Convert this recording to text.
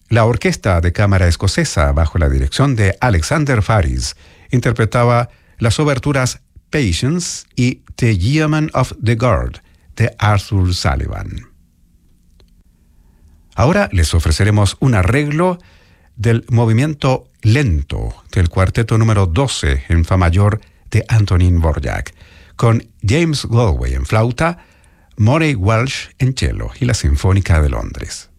La orquesta de cámara escocesa, bajo la dirección de Alexander Faris, interpretaba las oberturas Patience y The Yeoman of the Guard de Arthur Sullivan. Ahora les ofreceremos un arreglo del movimiento lento del cuarteto número 12 en fa mayor de Antonín Dvorak, con James Galway en flauta, Moray Walsh en cello y la Sinfónica de Londres.